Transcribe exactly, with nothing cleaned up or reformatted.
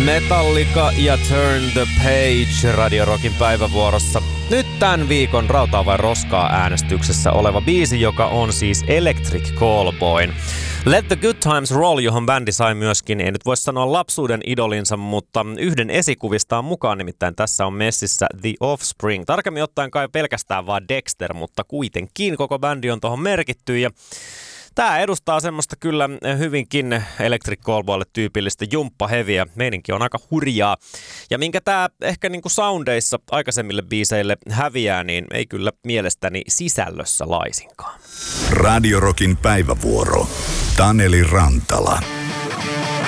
Metallica ja Turn the Page Radio Rockin päivävuorossa. Nyt tämän viikon Rautaa vai Roskaa äänestyksessä oleva biisi, joka on siis Electric Callboyn Let the Good Times Roll, johon bändi sai myöskin, ei nyt voi sanoa lapsuuden idolinsa, mutta yhden esikuvistaan mukaan, nimittäin tässä on messissä The Offspring. Tarkemmin ottaen kai pelkästään vaan Dexter, mutta kuitenkin koko bändi on tuohon merkitty ja tää edustaa semmoista kyllä hyvinkin Electric Callboylle tyypillistä jumppaheviä. Meininki on aika hurjaa. Ja minkä tää ehkä niinku soundeissa aikaisemmille biiseille häviää, niin ei kyllä mielestäni sisällössä laisinkaan. Radio Rockin päivävuoro. Taneli Rantala.